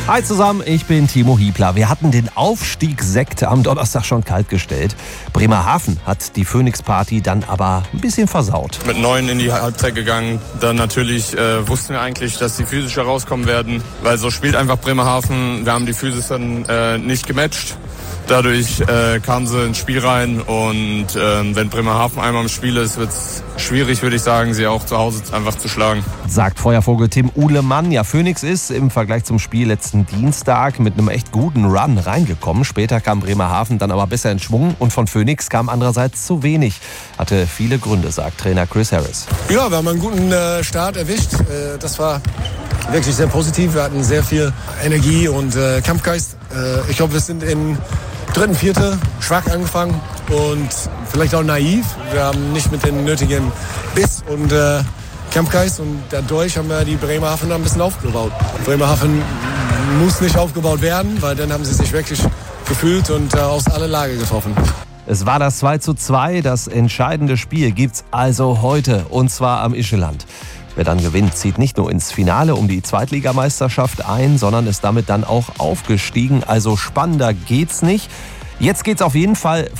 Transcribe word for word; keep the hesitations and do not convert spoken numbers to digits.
Hi zusammen, ich bin Timo Hiebler. Wir hatten den Aufstiegssekt am Donnerstag schon kalt gestellt. Bremerhaven hat die Phoenix-Party dann aber ein bisschen versaut. Mit neun in die Halbzeit gegangen. Dann natürlich äh, wussten wir eigentlich, dass die Physischer rauskommen werden. Weil so spielt einfach Bremerhaven. Wir haben die Physis dann äh, nicht gematcht. Dadurch äh, kamen sie ins Spiel rein und äh, wenn Bremerhaven einmal im Spiel ist, wird es schwierig, würde ich sagen, sie auch zu Hause einfach zu schlagen. Sagt Feuervogel Tim Uhlemann. Ja, Phoenix ist im Vergleich zum Spiel letzten Dienstag mit einem echt guten Run reingekommen. Später kam Bremerhaven dann aber besser in Schwung und von Phoenix kam andererseits zu wenig. Hatte viele Gründe, sagt Trainer Chris Harris. Ja, wir haben einen guten äh, Start erwischt. Äh, das war wirklich sehr positiv. Wir hatten sehr viel Energie und äh, Kampfgeist. Äh, ich glaube, wir sind in dritten, vierten schwach angefangen und vielleicht auch naiv. Wir haben nicht mit den nötigen Biss und äh, Kampfgeist und dadurch haben wir die Bremerhaven ein bisschen aufgebaut. Bremerhaven muss nicht aufgebaut werden, weil dann haben sie sich wirklich gefühlt und äh, aus aller Lage getroffen. Es war das zwei zu zwei. Das entscheidende Spiel gibt's also heute und zwar am Ischeland. Wer dann gewinnt, zieht nicht nur ins Finale um die Zweitligameisterschaft ein, sondern ist damit dann auch aufgestiegen. Also spannender geht's nicht. Jetzt geht's auf jeden Fall